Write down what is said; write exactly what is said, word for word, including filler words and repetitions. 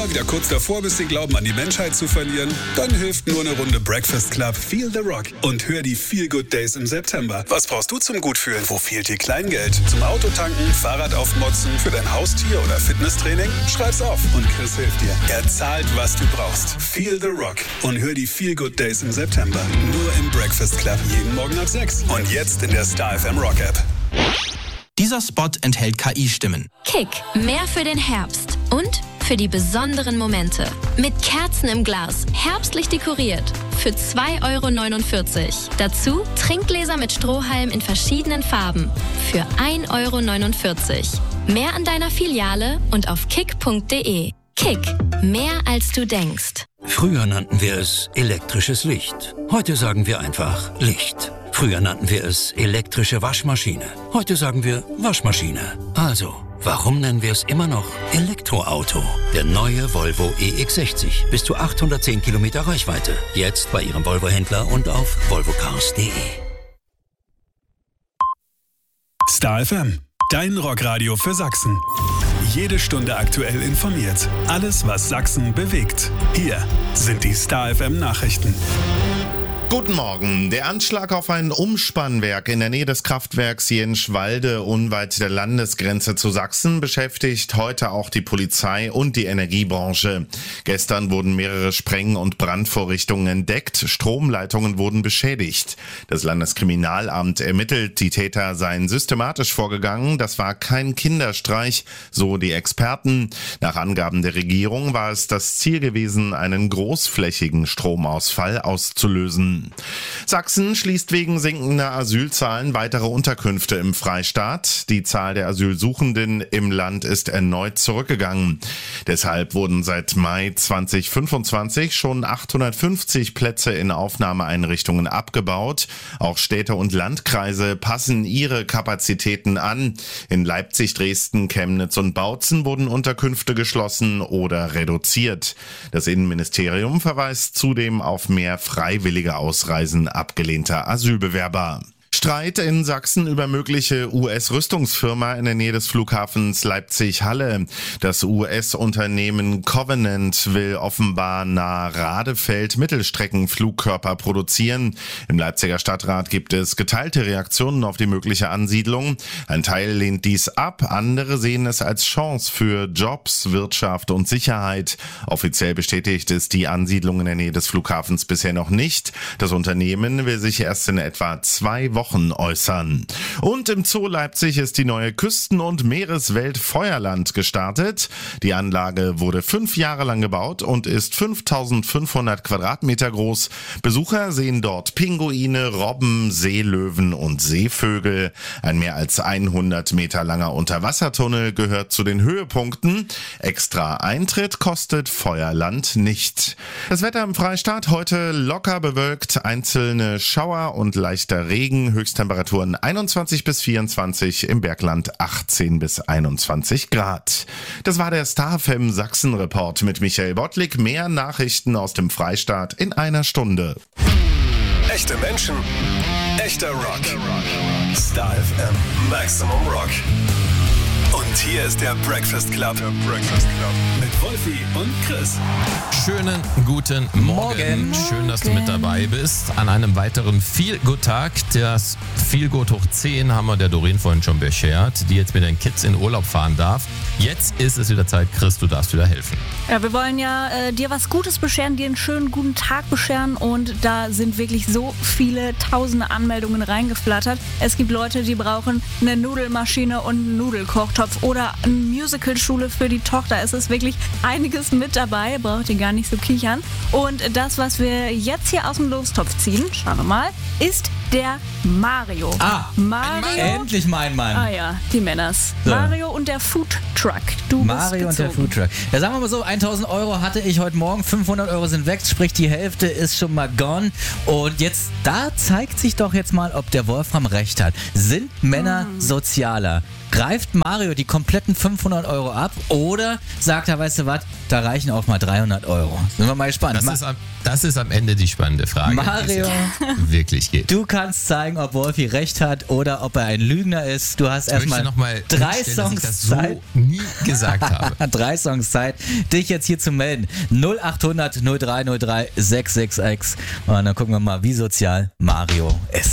mal wieder kurz davor bist, den Glauben an die Menschheit zu verlieren? Dann hilft nur eine Runde Breakfast Club Feel the Rock und hör die Feel Good Days im September. Was brauchst du zum Gutfühlen? Wo fehlt dir Kleingeld? Zum Autotanken, Fahrrad aufmotzen, für dein Haustier oder Fitnesstraining? Schreib's auf und Chris hilft dir. Er zahlt, was du brauchst. Feel the Rock und hör die Feel Good Days im September. Nur im Breakfast Club. Jeden Morgen ab sechs. Und jetzt in der Star F M Rock App. Dieser Spot enthält K I-Stimmen. Kick, mehr für den Herbst und für die besonderen Momente. Mit Kerzen im Glas, herbstlich dekoriert. Für zwei Euro neunundvierzig. Dazu Trinkgläser mit Strohhalm in verschiedenen Farben. Für ein Euro neunundvierzig. Mehr an deiner Filiale und auf kick punkt de. Kick, mehr als du denkst. Früher nannten wir es elektrisches Licht. Heute sagen wir einfach Licht. Früher nannten wir es elektrische Waschmaschine. Heute sagen wir Waschmaschine. Also, warum nennen wir es immer noch Elektroauto? Der neue Volvo E X sechzig. Bis zu achthundertzehn Kilometer Reichweite. Jetzt bei Ihrem Volvo-Händler und auf volvo cars punkt de. Star F M, dein Rockradio für Sachsen. Jede Stunde aktuell informiert. Alles, was Sachsen bewegt. Hier sind die Star F M Nachrichten. Guten Morgen. Der Anschlag auf ein Umspannwerk in der Nähe des Kraftwerks Jenschwalde unweit der Landesgrenze zu Sachsen beschäftigt heute auch die Polizei und die Energiebranche. Gestern wurden mehrere Spreng- und Brandvorrichtungen entdeckt. Stromleitungen wurden beschädigt. Das Landeskriminalamt ermittelt, die Täter seien systematisch vorgegangen. Das war kein Kinderstreich, so die Experten. Nach Angaben der Regierung war es das Ziel gewesen, einen großflächigen Stromausfall auszulösen. Sachsen schließt wegen sinkender Asylzahlen weitere Unterkünfte im Freistaat. Die Zahl der Asylsuchenden im Land ist erneut zurückgegangen. Deshalb wurden seit Mai zweitausendfünfundzwanzig schon achthundertfünfzig Plätze in Aufnahmeeinrichtungen abgebaut. Auch Städte und Landkreise passen ihre Kapazitäten an. In Leipzig, Dresden, Chemnitz und Bautzen wurden Unterkünfte geschlossen oder reduziert. Das Innenministerium verweist zudem auf mehr freiwillige Ausreisen abgelehnter Asylbewerber. Streit in Sachsen über mögliche U S-Rüstungsfirma in der Nähe des Flughafens Leipzig-Halle. Das U S-Unternehmen Covenant will offenbar nahe Radefeld Mittelstreckenflugkörper produzieren. Im Leipziger Stadtrat gibt es geteilte Reaktionen auf die mögliche Ansiedlung. Ein Teil lehnt dies ab, andere sehen es als Chance für Jobs, Wirtschaft und Sicherheit. Offiziell bestätigt ist die Ansiedlung in der Nähe des Flughafens bisher noch nicht. Das Unternehmen will sich erst in etwa zwei Wochen äußern. Und im Zoo Leipzig ist die neue Küsten- und Meereswelt Feuerland gestartet. Die Anlage wurde fünf Jahre lang gebaut und ist fünftausendfünfhundert Quadratmeter groß. Besucher sehen dort Pinguine, Robben, Seelöwen und Seevögel. Ein mehr als hundert Meter langer Unterwassertunnel gehört zu den Höhepunkten. Extra Eintritt kostet Feuerland nicht. Das Wetter im Freistaat heute locker bewölkt, einzelne Schauer und leichter Regen. Höchsttemperaturen einundzwanzig bis vierundzwanzig, im Bergland achtzehn bis einundzwanzig Grad. Das war der Star F M Sachsen Report mit Michael Bottlik. Mehr Nachrichten aus dem Freistaat in einer Stunde. Echte Menschen, echter Rock. Star F M Maximum Rock. Und hier ist der Breakfast Club. Der Breakfast Club. Mit Wolfi und Chris. Schönen guten Morgen. Morgen. Schön, dass du mit dabei bist. An einem weiteren Feel-Good-Tag. Das Feel-Good hoch zehn haben wir der Doreen vorhin schon beschert, die jetzt mit den Kids in Urlaub fahren darf. Jetzt ist es wieder Zeit, Chris, du darfst wieder helfen. Ja, wir wollen ja äh, dir was Gutes bescheren, dir einen schönen guten Tag bescheren und da sind wirklich so viele tausende Anmeldungen reingeflattert. Es gibt Leute, die brauchen eine Nudelmaschine und einen Nudelkochtopf oder eine Musicalschule für die Tochter. Es ist wirklich einiges mit dabei, braucht ihr gar nicht so kichern. Und das, was wir jetzt hier aus dem Lostopf ziehen, schauen wir mal, ist der Mario. Ah, Mario. endlich mein Mann. Ah ja, die Männers. So. Mario und der Food Truck. Du Mario bist und der gezogen. Foodtruck. Ja, sagen wir mal so, tausend Euro hatte ich heute Morgen, fünfhundert Euro sind weg, sprich die Hälfte ist schon mal gone. Und jetzt, da zeigt sich doch jetzt mal, ob der Wolfram recht hat. Sind Männer Hm. sozialer? Greift Mario die kompletten fünfhundert Euro ab oder sagt er, weißt du was, da reichen auch mal dreihundert Euro. Sind wir mal gespannt. Das, Ma- ist am, das ist am Ende die spannende Frage, Mario, wie es wirklich geht. du kannst zeigen, ob Wolfi recht hat oder ob er ein Lügner ist. Du hast Ich möchte erstmal noch mal drei feststellen, dass ich Songs das so Zeit. nie gesagt habe. Drei Songs Zeit, dich jetzt hier zu melden. null achthundert null drei null drei sechs sechs sechs. Und dann gucken wir mal, wie sozial Mario ist.